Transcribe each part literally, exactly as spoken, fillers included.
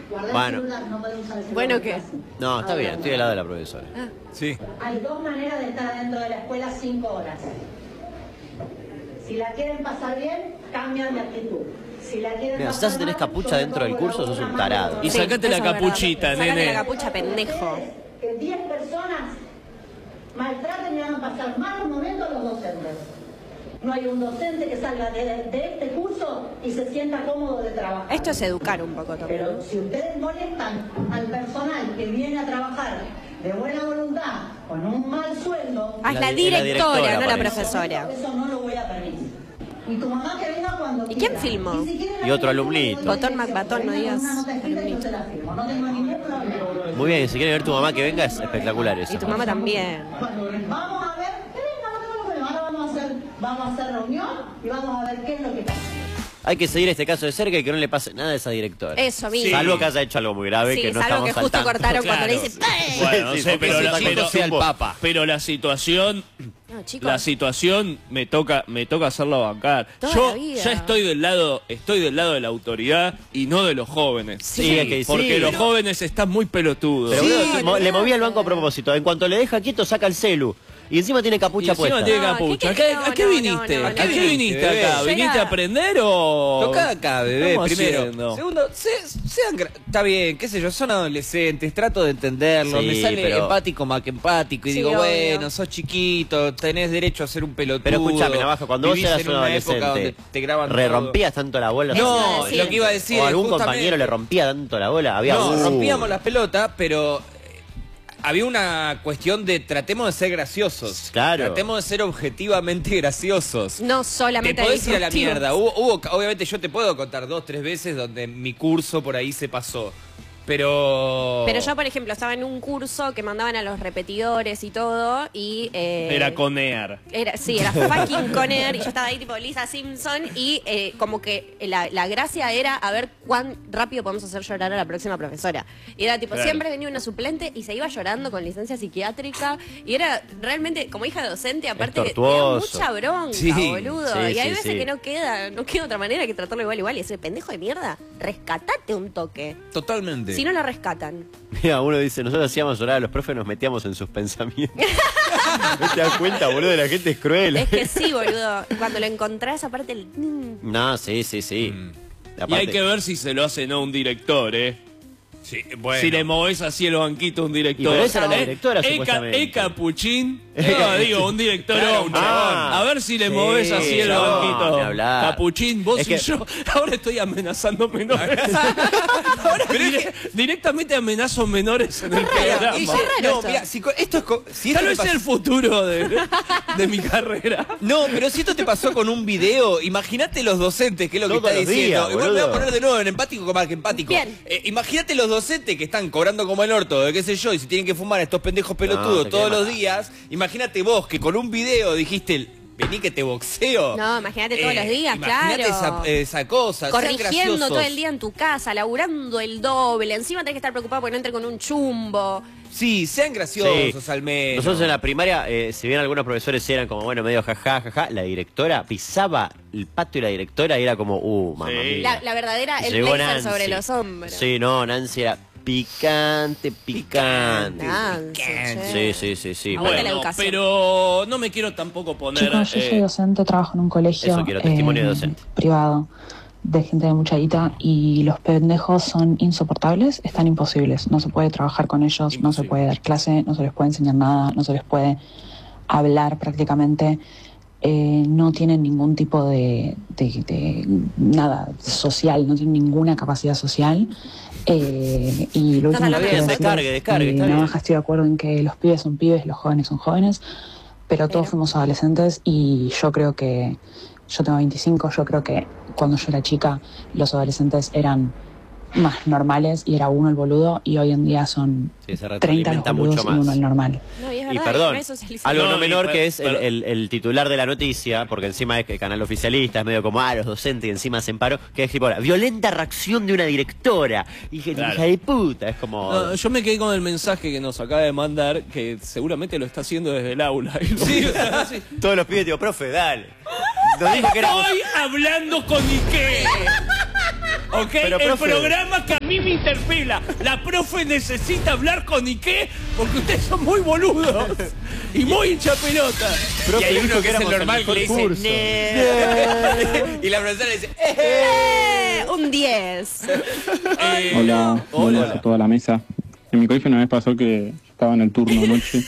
Bueno. Bueno, ¿qué? No, está bien, estoy del lado de la profesora. Ah. Sí. Hay dos maneras de estar dentro de la escuela cinco horas. Si la quieren pasar bien, cambian de actitud. Si la quieren Mira, si pasar ya tenés mal, capucha sobre dentro del todo curso, con sos un una tarado. mano. Y sacate Sí, la eso es capuchita, verdad. Sacate nene. la capucha, pendejo. Que diez personas maltraten y hagan pasar malos momentos a los docentes. No hay un docente que salga de, de este curso y se sienta cómodo de trabajar. Esto es educar un poco también. Pero si ustedes molestan al personal que viene a trabajar de buena voluntad, con un mal sueldo... Ah, es La la di- la directora, directora, no la parece. profesora. Eso no lo voy a permitir. Y tu mamá que venga cuando ¿Y quiera. quién filmó? si quieren Y otro hacer alumnito. una Botón Macbatón, no digas una nota escrita y yo alumnito. se la firmo. No tengo ningún problema. Muy bien, si quieren ver tu mamá que venga, es espectacular eso. Y tu mamá también. Bueno, vamos a ver, que venga, no tengo problema. Ahora vamos a hacer, vamos a hacer reunión y vamos a ver qué es lo que pasa. Hay que seguir este caso de cerca y que no le pase nada a esa directora. Eso mismo. Salvo que haya hecho algo muy grave Sí, que no salvo estamos que justo al tanto. cortaron cuando le Claro. dice... ¡Eh! Bueno, no Sí, sé, porque pero si la, está pero, sea el Papa. pero la situación, No, chicos. la situación me toca, me toca hacerla bancar. Toda Yo la vida. ya estoy del lado, estoy del lado de la autoridad y no de los jóvenes. Sí, es que sí, porque los pero- jóvenes están muy pelotudos. Pero Sí, boludo, mo- le olvidate. movía el banco a propósito. En cuanto le deja quieto, saca el celu. Y encima tiene Y capucha encima puesta. tiene No, capucha. ¿A ¿qué- qué, qué- no, a qué no, viniste? no, no, ¿A qué no. viniste bebé? acá? Yo ¿Viniste era- a aprender o...? Toca acá, bebé, ¿Qué estamos primero. haciendo? Segundo, se- sean gra- está bien, qué sé yo, son adolescentes, trato de entenderlos, Sí, me sale pero- empático más que empático y Sí, digo, obvio. bueno, sos chiquito, tenés derecho a ser un pelotudo. Pero escúchame, Navaja, cuando vos vivís eras en un una época adolescente, donde te graban ¿re todo. rompías tanto la bola? Eso iba a No, decir. lo que iba a decir ¿O es algún justamente- compañero le rompía tanto la bola? Había No, uh. rompíamos las pelotas, pero eh, había una cuestión de tratemos de ser graciosos. Claro. Tratemos de ser objetivamente graciosos. No Te solamente podés ir a la disruptivos. mierda. Hubo, hubo- obviamente yo te puedo contar dos, tres veces donde mi curso por ahí se pasó. Pero... Pero yo, por ejemplo, estaba en un curso que mandaban a los repetidores y todo, y... eh, Era conear. Era, sí, era fucking Conner, y yo estaba ahí tipo Lisa Simpson, y eh, como que la, la gracia era a ver cuán rápido podemos hacer llorar a la próxima profesora. Y era tipo, Claro. siempre venía una suplente y se iba llorando con licencia psiquiátrica, y era realmente, como hija docente, aparte, te da tortuoso. mucha bronca, Sí, boludo. sí, y hay sí, veces sí. que no queda, no queda otra manera que tratarlo igual igual, y ese pendejo de mierda, rescatate un toque. Totalmente. Si no lo rescatan. Mira, uno dice, nosotros hacíamos llorar a los profes, nos metíamos en sus pensamientos. ¿No te das cuenta, boludo? La gente es cruel. Es que sí, boludo. Cuando lo encontrás, aparte el... No, sí, sí, sí. Y Aparte- hay que ver si se lo hace no un director, ¿eh? Sí, bueno. Si le movés así el banquito a un director. Y pero esa era la ¿Eh? directora, E ca- supuestamente. E Capuchín. No, digo, un director Claro, o un un chabón. chabón. A ver si le Sí, movés así el chabón, banquito. ni hablar. Capuchín, vos Es y que- yo. Ahora estoy amenazando menores. Ahora dire- directamente amenazo menores en el programa. Ella- raro no, esto. mira, si co- esto es co- si esto Tal te vez pasó- es el futuro de, de mi carrera. No, pero si esto te pasó con un video, imagínate los docentes, que es lo que Todos está los diciendo. días, Igual me voy a boludo. poner de nuevo en empático más que empático. Bien. Eh, imagínate los docentes que están cobrando como el orto, de qué sé yo, y si tienen que fumar a estos pendejos pelotudos te todos querés los matar. días. Imagínate vos que con un video dijiste, vení que te boxeo. No, imagínate todos los días, imagínate claro. esa, esa cosa. sean Corrigiendo graciosos. todo el día en tu casa, laburando el doble. Encima tenés que estar preocupado porque no entre con un chumbo. Sí, sean graciosos Sí. al menos. Nosotros en la primaria, eh, si bien algunos profesores eran como, bueno, medio jaja, jaja, la directora pisaba el patio y la directora y era como, uh, mamá Sí. mía. La, la verdadera, el Llegó blazer Nancy. sobre los hombros. Sí, no, Nancy era picante, picante. Nancy, Picante. che. Sí, sí, sí, sí. Aguante Bueno, la educación. pero no me quiero tampoco poner... Chicos, yo eh, soy docente, trabajo en un colegio Eso quiero, testimonio de docente. privado de gente de mucha guita y los pendejos son insoportables, están imposibles. No se puede trabajar con ellos, no se Imposible. puede dar clase, no se les puede enseñar nada, no se les puede hablar prácticamente. Eh, no tienen ningún tipo de, de- de nada social, no tienen ninguna capacidad social. Eh, y lo Estás último hablando que de quiero descargue, decir es, descargue, eh, está bien. Navaja, estoy de acuerdo en que los pibes son pibes, los jóvenes son jóvenes, pero todos Pero- fuimos adolescentes y yo creo que, yo tengo veinticinco, yo creo que cuando yo era chica los adolescentes eran más normales y era uno el boludo y hoy en día son Sí, se treinta los retroalimenta boludos mucho y uno más. el normal. No, y es Y verdad, perdón, no hay socialización. algo no, No, y menor per- que es el, per- el- el titular de la noticia, porque encima es que el canal oficialista, es medio como, ah, los docentes y encima se emparó, que es tipo, ahora, violenta reacción de una directora, hija, Claro. hija de puta, es como... No, yo me quedé con el mensaje que nos acaba de mandar, que seguramente lo está haciendo desde el aula. Y lo- Sí, o sea, sí. Todos los pibes, digo, profe, dale. Nos dijo que éramos... Estoy hablando con Ike. ¿ok? Pero, el profe. programa que a mí me interpela. La profe necesita hablar con Ike porque ustedes son muy boludos y muy hinchapelota. Y hay uno que es el éramos el normal que le dice mejor curso. "Nee". Y la profesora le dice "Eh". Eh, un diez. Eh, Hola, hola. hola a toda la mesa. En mi colegio una vez pasó que estaba en el turno noche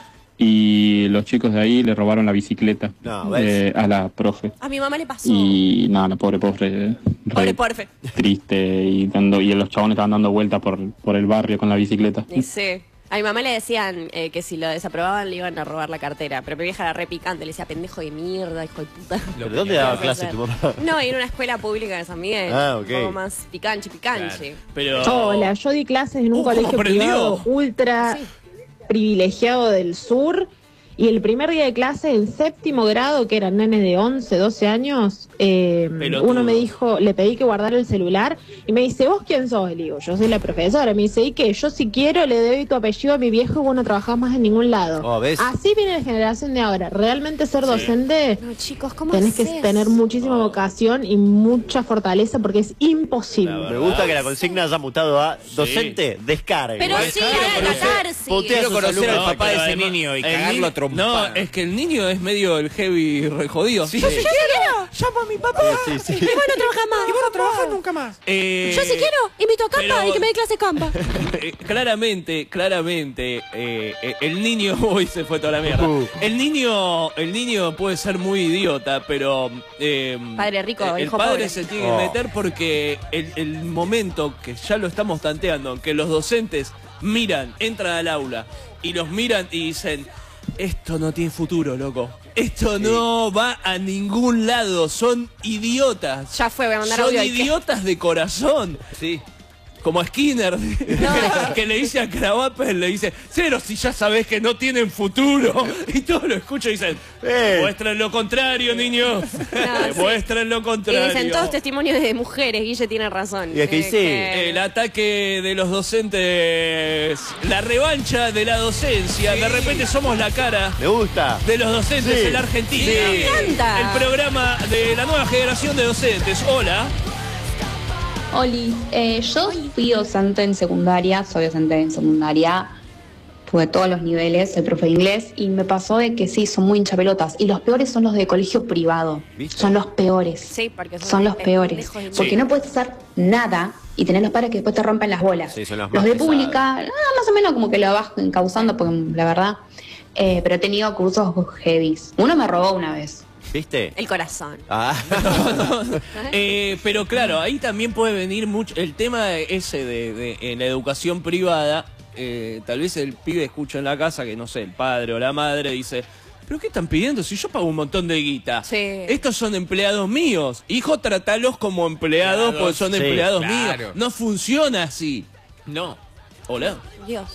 y los chicos de ahí le robaron la bicicleta No, ¿ves? eh, a la profe. A mi mamá le pasó. Y nada, la pobre pobre, Pobre re porfe. triste y dando y los chabones estaban dando vueltas por, por el barrio con la bicicleta. Y sí. A mi mamá le decían eh, que si lo desaprobaban le iban a robar la cartera. Pero mi vieja era re picante, le decía pendejo de mierda, hijo de puta. ¿Pero dónde daba clase tu mamá? No, en una escuela pública de San Miguel. Ah, ok. Un poco más picanchi, picanchi. Pero... Hola, yo di clases en un Uh, colegio aprendió. privado ultra Sí. privilegiado del sur. Y el primer día de clase, en séptimo grado, que eran nenes de once, doce años, eh, Pelotudo. uno me dijo, le pedí que guardara el celular y me dice, ¿vos quién sos? Le digo, yo soy la profesora. Me dice, ¿y qué? Yo si quiero le doy tu apellido a mi viejo y vos no trabajás más en ningún lado. Oh, ¿ves? Así viene la generación de ahora. Realmente ser docente, No, chicos, ¿cómo tenés que haces? tener muchísima vocación y mucha fortaleza porque es imposible. Me gusta que la consigna haya mutado a docente, descargue. Pero ¿eh? sí, Quiero hagan la conocer- cárcel. putea a Quiero sus conocer al alumnos. papá de pero ese además, niño y el cagarlo a ni- trompada. No, es que el niño es medio el heavy re jodido. Sí. Yo sí quiero. ¡Llamo a mi papá! Sí, sí. Y vos no trabajás más. Y vos no trabajás nunca más. Eh, Yo sí quiero. Invito a Campa pero- y que me dé clase Campa. Eh, claramente, claramente, eh, eh, el niño, uy, se fue toda la mierda. Uh. El niño, el niño puede ser muy idiota, pero eh, Padre rico, el, el hijo padre pobre. se tiene que Oh. meter porque el, el momento que ya lo estamos tanteando, que los docentes miran, entran al aula y los miran y dicen, esto no tiene futuro, loco. Esto no va a ningún lado. Son idiotas. Ya fue, voy a mandar Son audio de que- idiotas de corazón. Sí. Como a Skinner, que le dice a Krabappel, le dice, cero, si ya sabés que no tienen futuro. Y todos lo escuchan y dicen, Eh. muestren lo contrario, niños. Muestren lo Y contrario. dicen todos testimonios de mujeres, Guille tiene razón. Y es que Eh, sí. que- El ataque de los docentes, la revancha de la docencia. De repente somos la cara Me gusta. de los docentes Sí. en la Argentina. Sí. Me encanta. El programa de la nueva generación de docentes. Hola. Oli, eh, yo fui docente en secundaria, soy docente en secundaria, tuve todos los niveles, el profe de inglés, y me pasó de que sí, son muy hinchapelotas, y los peores son los de colegio privado, ¿Viste? son los peores, Sí, porque son, son los peores, pendejos de porque Sí. no puedes hacer nada y tener los padres que después te rompen las bolas. Sí, son los los más de pesados. pública, ah, más o menos como que lo vas encauzando, porque la verdad, eh, pero he tenido cursos heavies. Uno me robó una vez. ¿Viste? El corazón. Ah. Eh, pero claro, ahí también puede venir mucho el tema ese de, de en la educación privada. Eh, tal vez el pibe escucha en la casa que no sé, el padre o la madre dice, ¿pero qué están pidiendo? Si yo pago un montón de guita. Sí. Estos son empleados míos. Hijo, tratalos como empleados Claro, porque son sí, empleados claro. míos. No funciona así. No. Hola. Dios.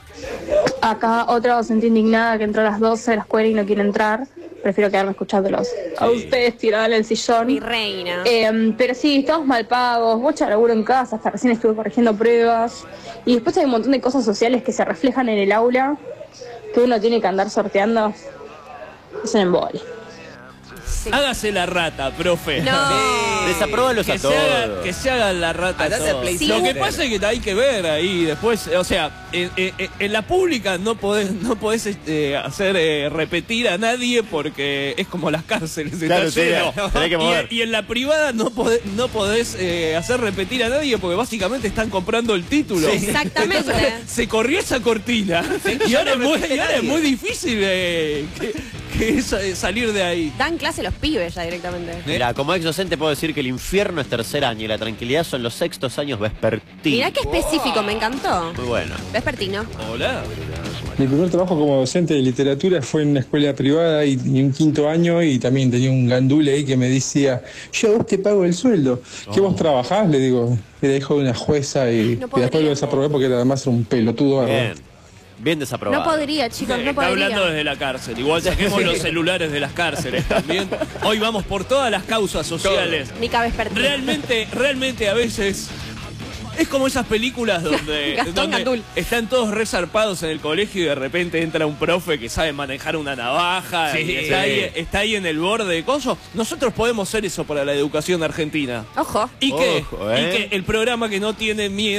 Acá otra docente indignada que entró a las doce de la escuela y no quiere entrar. Prefiero quedarme escuchándolos a ustedes tirada en el sillón. Mi reina. Eh, pero sí, estamos mal pagos, mucho laburo en casa, hasta recién estuve corrigiendo pruebas. Y después hay un montón de cosas sociales que se reflejan en el aula, que uno tiene que andar sorteando. Es un embole. Hágase la rata, profe. No. Desapróbalos que a se haga, todos. que se haga la rata Andate al todos. Play Lo que Center. pasa es que hay que ver ahí después, o sea, en, en- en la pública no podés, no podés este, hacer eh, repetir a nadie porque es como las cárceles, está Claro, sí, lleno. tenés que mover. Y, y en la privada no podés, no podés eh, hacer repetir a nadie porque básicamente están comprando el título. Sí. Exactamente. Entonces, se corrió esa cortina y ahora, es muy, y ahora es muy difícil eh, que, que es, eh, salir de ahí. Dan clase los pibes ya directamente. Mira, como ex docente puedo decir que el infierno es tercer año y la tranquilidad son los sextos años vespertinos. Mirá qué específico, me encantó. Muy bueno. Vespertino. Hola. Mi primer trabajo como docente de literatura fue en una escuela privada y tenía un quinto año y también tenía un gandule ahí que me decía, yo a vos te pago el sueldo. ¿Qué vos trabajás? Le digo, era hijo de una jueza y, No y después podría. lo desaprobé porque era además un pelotudo. Bien. Bien desaprobado. No podría, chicos, no Está hablando podría. desde la cárcel. Igual saquemos los celulares de las cárceles también. Hoy vamos por todas las causas sociales. Ni cabe vespertino. Realmente, realmente a veces Es como esas películas donde, Gastón donde Gandul. están todos resarpados en el colegio y de repente entra un profe que sabe manejar una navaja Sí. y está ahí, está ahí en el borde de coso. Nosotros podemos hacer eso para la educación argentina. Ojo. Y que, Ojo, ¿eh? y que el programa que no tiene miedo